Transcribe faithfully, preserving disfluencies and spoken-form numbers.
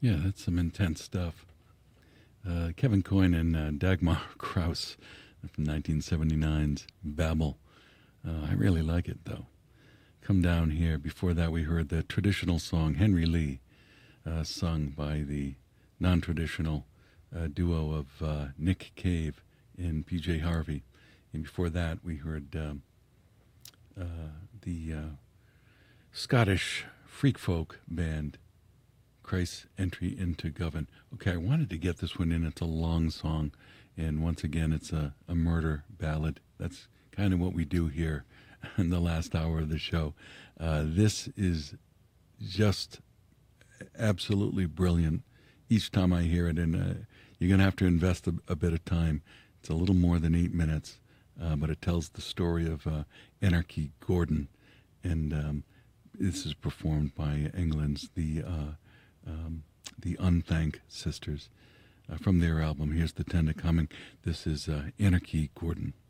Yeah, that's some intense stuff. Uh, Kevin Coyne and uh, Dagmar Krause from nineteen seventy-nine's Babel. Uh, I really like it, though. Come Down Here. Before that, we heard the traditional song Henry Lee, uh, sung by the non-traditional uh, duo of uh, Nick Cave and P J Harvey. And before that, we heard um, uh, the uh, Scottish freak folk band Christ's Entry into Govan. Okay, I wanted to get this one in. It's a long song, and once again, it's a, a murder ballad. That's kind of what we do here in the last hour of the show. Uh, this is just absolutely brilliant each time I hear it, and uh, you're going to have to invest a, a bit of time. It's a little more than eight minutes, uh, but it tells the story of uh, Anarchy Gordon, and um, this is performed by England's the uh, um, the Unthank Sisters uh, from their album. Here's the Tenda Coming. This is uh, Anarchy Gordon.